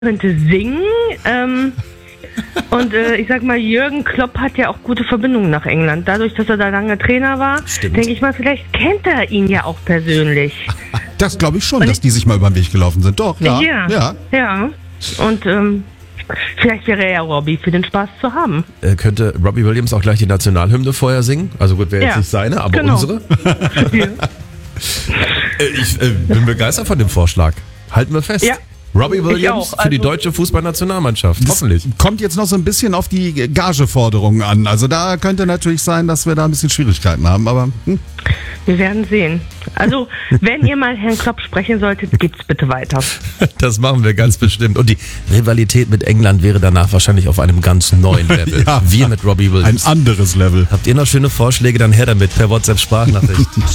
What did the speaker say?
könnte singen. Und ich sag mal, Jürgen Klopp hat ja auch gute Verbindungen nach England. Dadurch, dass er da lange Trainer war, denke ich mal, vielleicht kennt er ihn ja auch persönlich. Das glaube ich schon, dass die sich mal über den Weg gelaufen sind. Doch, ja. Ja. Und vielleicht wäre ja Robbie für den Spaß zu haben. Könnte Robbie Williams auch gleich die Nationalhymne vorher singen? Also gut, wäre jetzt nicht seine, aber unsere. Ja. Ich bin begeistert von dem Vorschlag. Halten wir fest. Ja. Robbie Williams für die deutsche Fußballnationalmannschaft. Hoffentlich. Kommt jetzt noch so ein bisschen auf die Gageforderungen an. Also da könnte natürlich sein, dass wir da ein bisschen Schwierigkeiten haben, aber... Wir werden sehen. Also, wenn ihr mal Herrn Klopp sprechen solltet, gebt's bitte weiter. Das machen wir ganz bestimmt. Und die Rivalität mit England wäre danach wahrscheinlich auf einem ganz neuen Level. Ja, wir mit Robbie Williams. Ein anderes Level. Habt ihr noch schöne Vorschläge? Dann her damit per WhatsApp-Sprachnachricht.